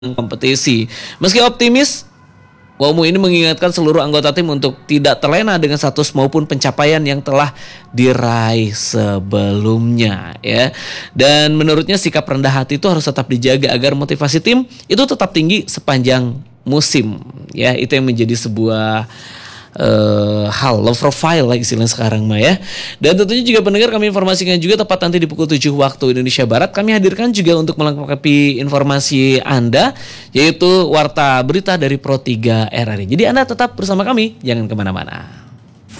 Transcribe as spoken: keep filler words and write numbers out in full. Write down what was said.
kompetisi. Meski optimis, Uomo ini mengingatkan seluruh anggota tim untuk tidak terlena dengan status maupun pencapaian yang telah diraih sebelumnya ya. Dan menurutnya sikap rendah hati itu harus tetap dijaga agar motivasi tim itu tetap tinggi sepanjang musim ya. Itu yang menjadi sebuah Uh, hal low profile lah istilah sekarang mah ya. Dan tentunya juga pendengar, kami informasikan juga tepat nanti di pukul tujuh waktu Indonesia Barat kami hadirkan juga untuk melengkapi informasi Anda, yaitu warta berita dari Pro tiga R R I. Jadi Anda tetap bersama kami, jangan kemana-mana.